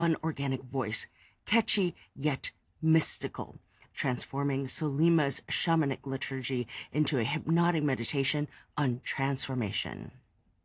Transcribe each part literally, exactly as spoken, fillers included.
unorganic voice, catchy yet mystical, transforming Solima's shamanic liturgy into a hypnotic meditation on transformation.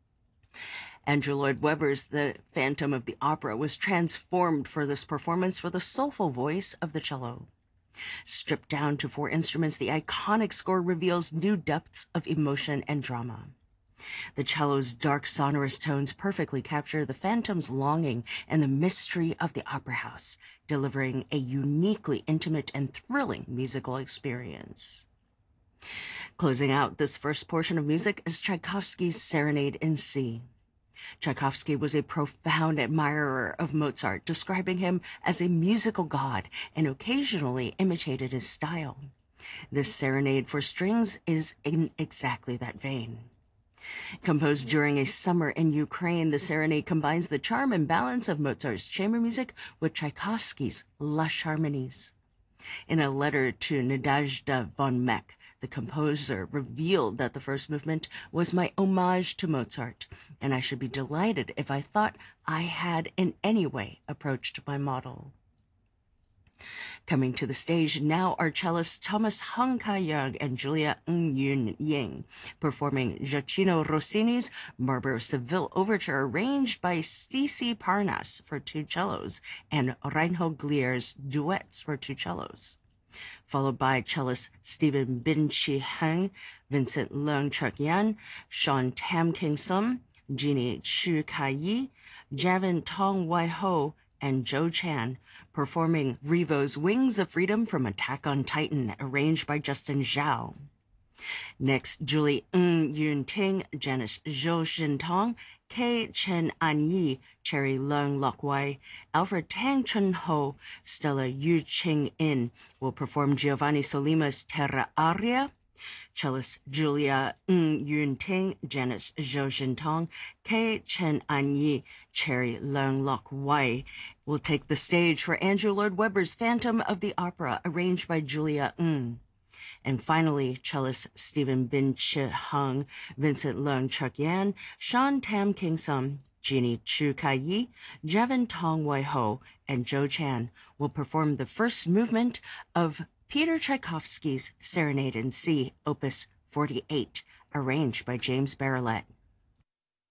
Andrew Lloyd Webber's The Phantom of the Opera was transformed for this performance with the soulful voice of the cello. Stripped down to four instruments, the iconic score reveals new depths of emotion and drama. The cello's dark, sonorous tones perfectly capture the phantom's longing and the mystery of the opera house, delivering a uniquely intimate and thrilling musical experience. Closing out this first portion of music is Tchaikovsky's Serenade in C. Tchaikovsky was a profound admirer of Mozart, describing him as a musical god and occasionally imitated his style. This serenade for strings is in exactly that vein. Composed during a summer in Ukraine, the serenade combines the charm and balance of Mozart's chamber music with Tchaikovsky's lush harmonies. In a letter to Nadezhda von Meck, the composer revealed that the first movement was my homage to Mozart, and I should be delighted if I thought I had in any way approached my model. Coming to the stage now are cellists Thomas Hung Ka-young and Julia Ng Yun Ying, performing Gioacchino Rossini's Barber of Seville Overture, arranged by C C Parnas for two cellos, and Reinhold Glier's Duets for two cellos. Followed by cellists Stephen Bin Chi Heng, Vincent Leung Chuk Yan, Sean Tam King Sum, Jeannie Chu Kai Yi, Javin Tong Wai Ho, and Joe Chan, performing Revo's Wings of Freedom from Attack on Titan, arranged by Justin Zhao. Next, Julie Ng Yun Ting, Janice Zhou Xin Tong, Kei Chen An Yi, Cherry Leung Lok Wai, Alfred Tang Chun Ho, Stella Yu Ching In will perform Giovanni Solima's Terra Aria. Cellist Julia Ng Yun Ting, Janice Zhou Xin Tong, Kei Chen An Yi, Cherry Leung Lok Wai will take the stage for Andrew Lloyd Webber's Phantom of the Opera, arranged by Julia Ng. And finally, cellist Stephen Bin Chi Hung, Vincent Leung Chuk Yan, Sean Tam King Sum, Jeannie Chu Kai Yi, Javin Tong Wai Ho, and Joe Chan will perform the first movement of Peter Tchaikovsky's Serenade in C, Opus forty-eight, arranged by James Bareillet.